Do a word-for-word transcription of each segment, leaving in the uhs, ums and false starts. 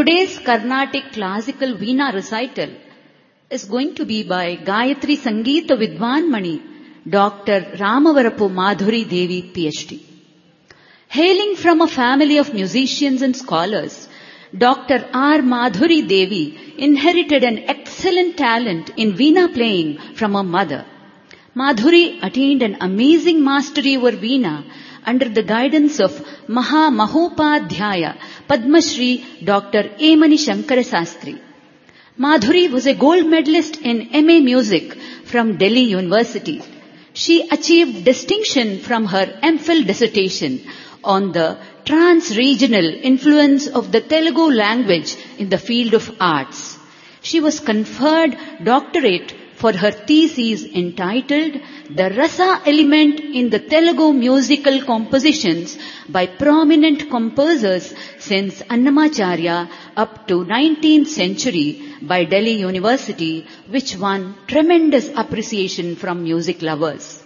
Today's Carnatic classical Veena recital is going to be by Gayatri Sangeeta Vidwanmani, Doctor Ramavarapu Madhuri Devi, P H D. Hailing from a family of musicians and scholars, Doctor R. Madhuri Devi inherited an excellent talent in Veena playing from her mother. Madhuri attained an amazing mastery over Veena under the guidance of Maha Mahopadhyaya Padma Shri Doctor Emani Shankara Sastri. Madhuri was a gold medalist in M A Music from Delhi University. She achieved distinction from her MPhil dissertation on the trans-regional influence of the Telugu language in the field of arts. She was conferred doctorate for her thesis entitled The Rasa Element in the Telugu Musical Compositions by Prominent Composers since Annamacharya up to nineteenth century by Delhi University, which won tremendous appreciation from music lovers.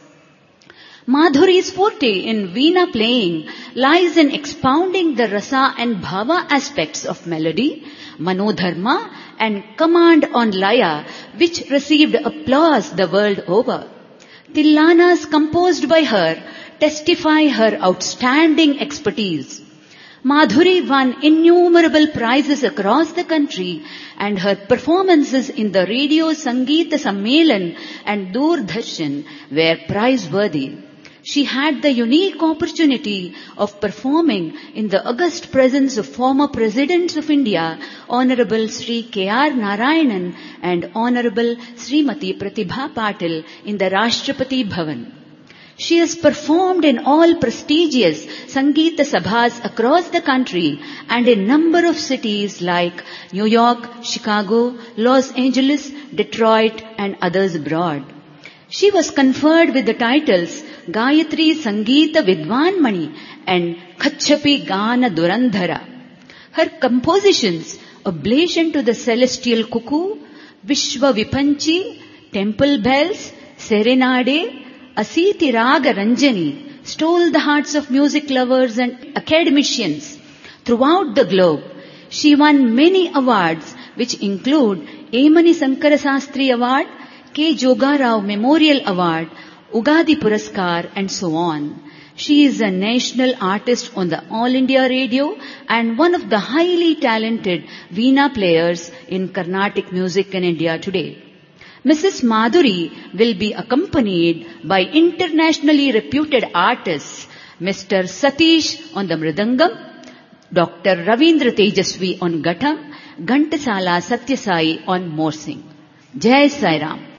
Madhuri's forte in Veena playing lies in expounding the rasa and bhava aspects of melody, manodharma and command on laya, which received applause the world over. Tillanas composed by her testify her outstanding expertise. Madhuri won innumerable prizes across the country, and her performances in the Radio Sangeeta Sammelan and Doordarshan were praiseworthy. She had the unique opportunity of performing in the august presence of former Presidents of India, Honorable Sri K R Narayanan and Honorable Srimati Pratibha Patil in the Rashtrapati Bhavan. She has performed in all prestigious Sangeeta Sabhas across the country and in number of cities like New York, Chicago, Los Angeles, Detroit and others abroad. She was conferred with the titles Gayatri Sangeeta Vidwanmani and Kachchapi Gana Durandhara. Her compositions, Oblation to the Celestial Cuckoo, Vishwa Vipanchi, Temple Bells, Serenade, Asiti Raga Ranjani, stole the hearts of music lovers and academicians throughout the globe. She won many awards, which include Emani Shankara Sastri Award, K. Jogarao Memorial Award, Ugadi Puraskar and so on. She is a national artist on the All India Radio and one of the highly talented Veena players in Carnatic music in India today. Missus Madhuri will be accompanied by internationally reputed artists Mister Satish on the Mridangam, Doctor Ravindra Tejasvi on Ghatam, Ghantasala Satyasai on Morsing. Jai Sai Ram.